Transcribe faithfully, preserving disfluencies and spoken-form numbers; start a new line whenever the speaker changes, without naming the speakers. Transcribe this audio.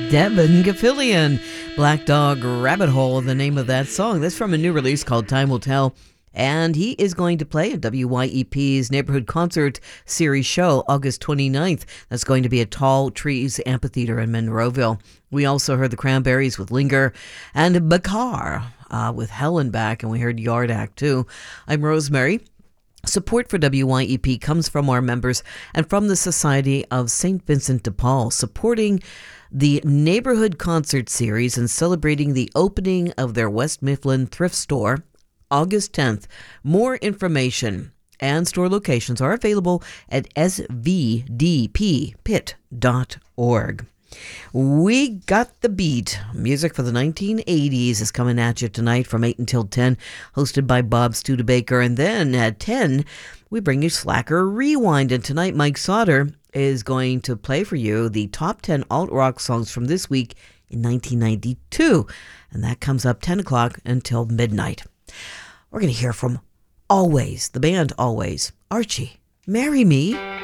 Devin Gafillion, Black Dog Rabbit Hole, the name of that song. That's from a new release called Time Will Tell. And he is going to play at W Y E P's Neighborhood Concert Series show August twenty-ninth. That's going to be at Tall Trees Amphitheater in Monroeville. We also heard the Cranberries with Linger and Bakar uh, with Helen back, and we heard Yard Act too. I'm Rosemary. Support for W Y E P comes from our members and from the Society of Saint Vincent de Paul, supporting the Neighborhood Concert Series and celebrating the opening of their West Mifflin thrift store August tenth. More information and store locations are available at s v d p pit dot org. We got the beat. Music for the nineteen eighties is coming at you tonight from eight until ten, hosted by Bob Studebaker. And then at ten, we bring you Slacker Rewind. And tonight, Mike Sauter is going to play for you the top ten alt-rock songs from this week in nineteen ninety-two. And that comes up ten o'clock until midnight. We're going to hear from Always, the band Always. Archie, marry me.